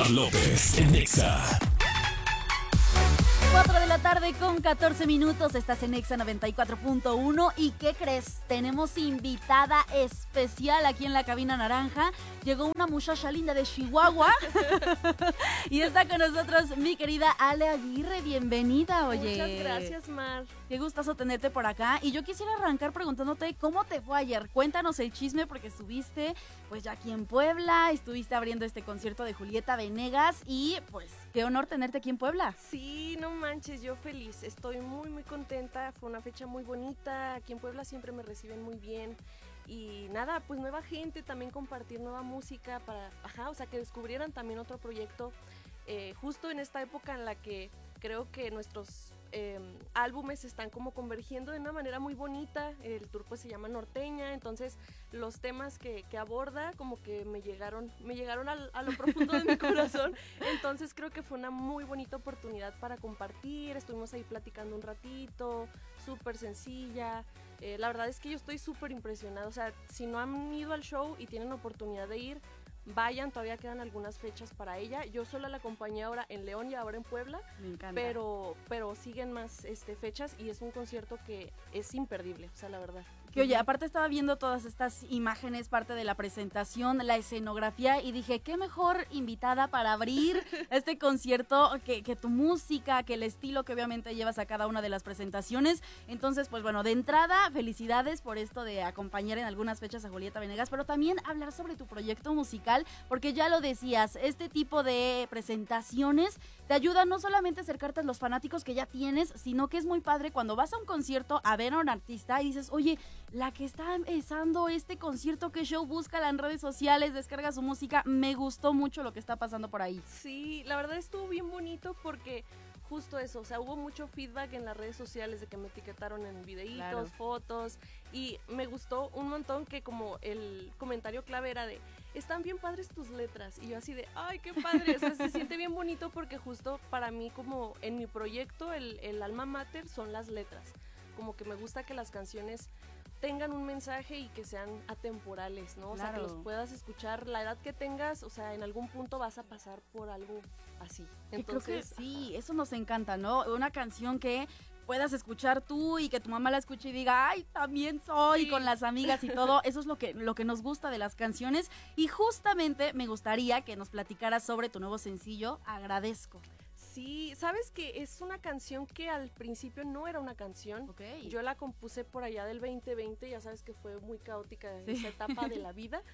Mar López en Exa. 4 de la tarde con 14 minutos, estás en Exa 94.1 y ¿qué crees? Tenemos invitada especial aquí en la cabina naranja. Llegó una muchacha linda de Chihuahua y está con nosotros mi querida Ale Aguirre, bienvenida, oye. Muchas gracias, Mar. Qué gustazo tenerte por acá y yo quisiera arrancar preguntándote cómo te fue ayer. Cuéntanos el chisme porque estuviste pues ya aquí en Puebla, estuviste abriendo este concierto de Julieta Venegas y pues qué honor tenerte aquí en Puebla. Sí, no manches, yo feliz, estoy muy contenta, fue una fecha muy bonita, aquí en Puebla siempre me reciben muy bien y nada, pues nueva gente, también compartir nueva música para, o sea, que descubrieran también otro proyecto, justo en esta época en la que creo que nuestros álbumes están como convergiendo de una manera muy bonita. El tour pues se llama Norteña, entonces los temas que aborda como que me llegaron a lo profundo de mi corazón, entonces creo que fue una muy bonita oportunidad para compartir. Estuvimos ahí platicando un ratito, súper sencilla. La verdad es que yo estoy súper impresionada, o sea, si no han ido al show y tienen oportunidad de ir, vayan, todavía quedan algunas fechas para ella. Yo solo la acompañé ahora en León y ahora en Puebla. Me encanta. Pero siguen más fechas y es un concierto que es imperdible, o sea, la verdad. Que oye, aparte estaba viendo todas estas imágenes, parte de la presentación, la escenografía y dije, qué mejor invitada para abrir este concierto que tu música, que el estilo que obviamente llevas a cada una de las presentaciones. Entonces, pues bueno, de entrada, felicidades por esto de acompañar en algunas fechas a Julieta Venegas, pero también hablar sobre tu proyecto musical, porque ya lo decías, este tipo de presentaciones te ayudan no solamente a acercarte a los fanáticos que ya tienes, sino que es muy padre cuando vas a un concierto a ver a un artista y dices, oye, la que está empezando este concierto, qué show, búscala en redes sociales, descarga su música, me gustó mucho lo que está pasando por ahí. Sí, la verdad estuvo bien bonito porque justo eso, o sea, hubo mucho feedback en las redes sociales de que me etiquetaron en videitos, claro, fotos, y me gustó un montón que como el comentario clave era de, están bien padres tus letras, y yo así de, ay, qué padre, o sea, se siente bien bonito porque justo para mí como en mi proyecto el alma mater son las letras, como que me gusta que las canciones tengan un mensaje y que sean atemporales, ¿no? O sea, que los puedas escuchar la edad que tengas, o sea, en algún punto vas a pasar por algo así. Entonces, creo que sí, eso nos encanta, ¿no? Una canción que puedas escuchar tú y que tu mamá la escuche y diga, ay, también soy, sí, con las amigas y todo. Eso es lo que nos gusta de las canciones. Y justamente me gustaría que nos platicaras sobre tu nuevo sencillo, Agradezco. Sí, sabes que es una canción que al principio no era una canción. Okay. Yo la compuse por allá del 2020, ya sabes que fue muy caótica esa etapa de la vida.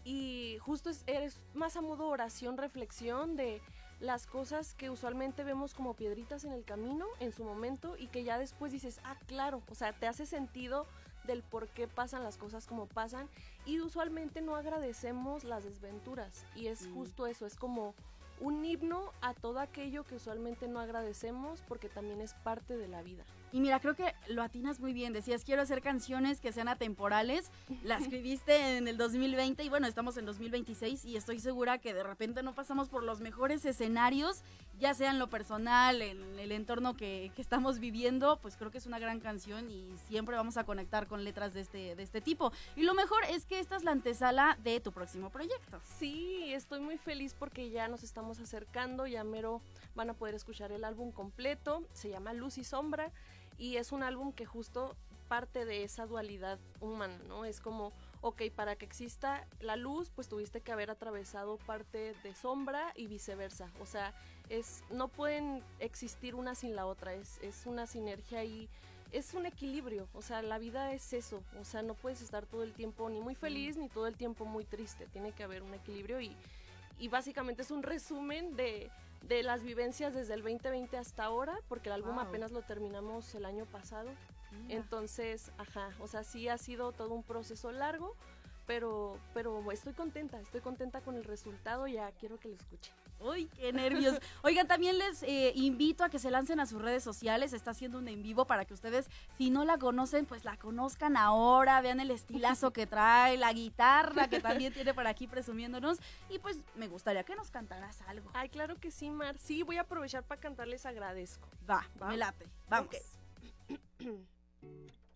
Y justo eres más a modo oración, reflexión de las cosas que usualmente vemos como piedritas en el camino en su momento y que ya después dices, ah, claro, o sea, te hace sentido del por qué pasan las cosas como pasan y usualmente no agradecemos las desventuras y es justo eso, es como un himno a todo aquello que usualmente no agradecemos porque también es parte de la vida. Y mira, creo que lo atinas muy bien. Decías, quiero hacer canciones que sean atemporales. La escribiste en el 2020 y bueno, estamos en 2026 y estoy segura que de repente no pasamos por los mejores escenarios, ya sea en lo personal, en el entorno que estamos viviendo, pues creo que es una gran canción y siempre vamos a conectar con letras de este tipo. Y lo mejor es que esta es la antesala de tu próximo proyecto. Sí, estoy muy feliz porque ya nos estamos acercando, ya mero van a poder escuchar el álbum completo, se llama Luz y Sombra. Y es un álbum que justo parte de esa dualidad humana, ¿no? Es como, ok, para que exista la luz, pues tuviste que haber atravesado parte de sombra y viceversa. O sea, no pueden existir una sin la otra, es una sinergia y es un equilibrio. O sea, la vida es eso. O sea, no puedes estar todo el tiempo ni muy feliz ni todo el tiempo muy triste. Tiene que haber un equilibrio y básicamente es un resumen de las vivencias desde el 2020 hasta ahora, porque el álbum apenas lo terminamos el año pasado. Entonces, o sea, sí ha sido todo un proceso largo, pero estoy contenta con el resultado, ya quiero que lo escuchen. ¡Uy, qué nervios! Oigan, también les invito a que se lancen a sus redes sociales, está haciendo un en vivo para que ustedes, si no la conocen, pues la conozcan ahora, vean el estilazo que trae, la guitarra que también tiene por aquí presumiéndonos, y pues me gustaría que nos cantaras algo. Ay, claro que sí, Mar, sí, voy a aprovechar para cantarles Agradezco. Va, me late, vamos. Okay.